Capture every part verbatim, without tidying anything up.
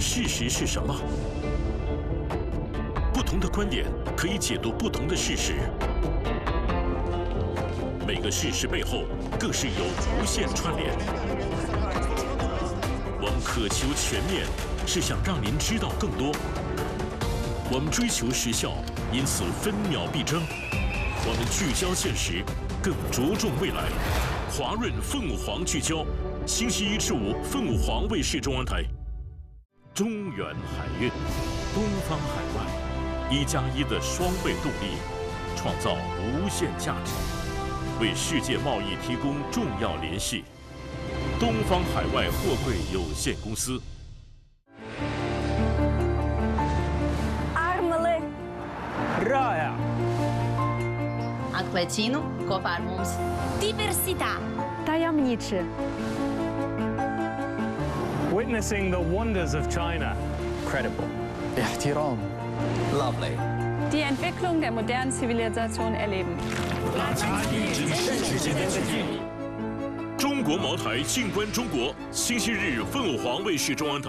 事实是什么？不同的观点可以解读不同的事实，每个事实背后更是有无限串联。我们渴求全面，是想让您知道更多。我们追求时效，因此分秒必争。我们聚焦现实，更着重未来。华润凤凰聚焦，星期一至五凤凰卫视中文台。中远海运，东方海外，一加一的双倍动力，创造无限价值，为世界贸易提供重要联系。东方海外货柜有限公司。 Armele Rāja. Atliecinu kopā ar mums. Diversitā. Tajemniczy. Witnessing the wonders of China. Credible. Ihtiram. Lovely. Die Entwicklung der modernen Zivilisation erleben. 中国茅台静观中国，星期日凤凰卫视中文台。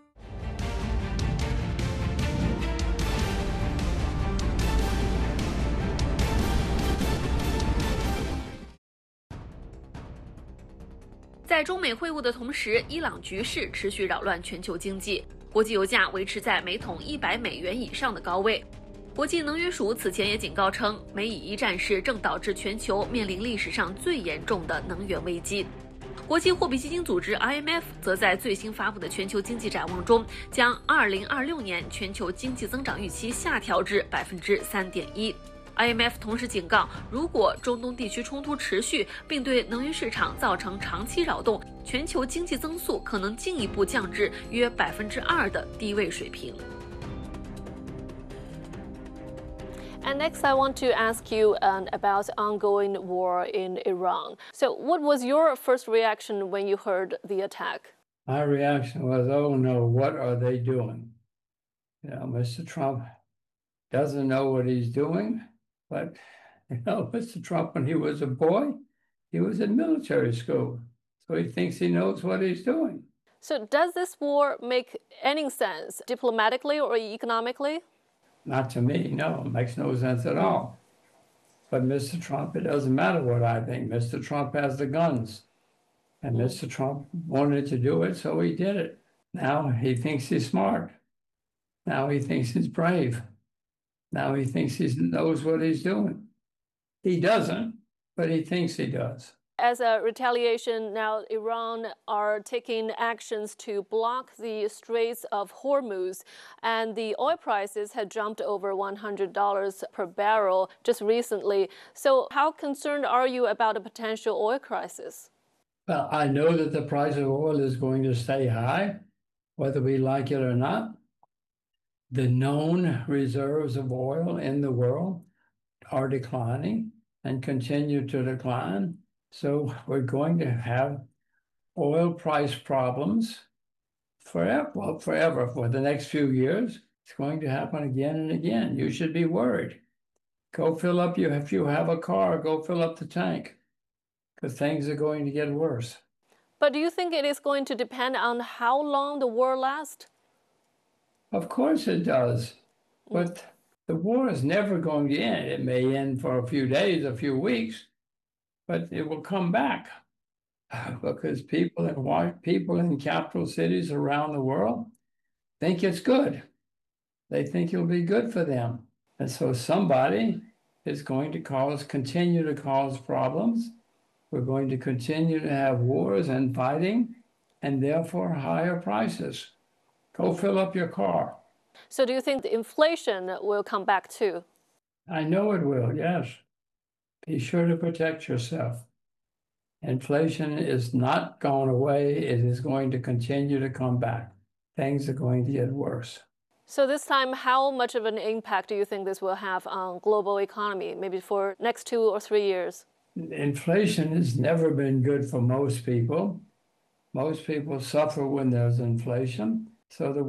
在中美会晤的同时，伊朗局势持续扰乱全球经济，国际油价维持在每桶一百美元以上的高位。国际能源署此前也警告称，美以一战事正导致全球面临历史上最严重的能源危机。国际货币基金组织 I M F 则在最新发布的全球经济展望中，将二零二六年全球经济增长预期下调至百分之三点一。I M F 同时警告，如果中东地区冲突持续，并对能源市场造成长期扰动，全球经济增速可能进一步降至约百分之二的低位水平。 And next, I want to ask you um, about the ongoing war in Iran. So, what was your first reaction when you heard the attack? My reaction was, oh no, what are they doing? You know, Mister Trump doesn't know what he's doing, but, you know, Mister Trump, when he was a boy, he was in military school, so he thinks he knows what he's doing. So, does this war make any sense diplomatically or economically? Not to me, no, it makes no sense at all. But Mister Trump, it doesn't matter what I think. Mister Trump has the guns. And Mister Trump wanted to do it, so he did it. Now he thinks he's smart. Now he thinks he's brave. Now he thinks he knows what he's doing. He doesn't, but he thinks he does. As a retaliation, now Iran are taking actions to block the Straits of Hormuz, and the oil prices had jumped over one hundred dollars per barrel just recently. So how concerned are you about a potential oil crisis? Well, I know that the price of oil is going to stay high, whether we like it or not. The known reserves of oil in the world are declining and continue to decline. So we're going to have oil price problems forever, well, forever, for the next few years. It's going to happen again and again. You should be worried. Go fill up, you, if you have a car, go fill up the tank, because things are going to get worse. But do you think it is going to depend on how long the war lasts? Of course it does. But the war is never going to end. It may end for a few days, a few weeks, but it will come back because people in people in capital cities around the world think it's good. They think it'll be good for them. And so somebody is going to cause, continue to cause problems. We're going to continue to have wars and fighting, and therefore higher prices. Go fill up your car. So do you think the inflation will come back too? I know it will, yes. Be sure to protect yourself. Inflation is not going away. It is going to continue to come back. Things are going to get worse. So this time, how much of an impact do you think this will have on global economy, maybe for next two or three years? Inflation has never been good for most people. Most people suffer when there's inflation. So the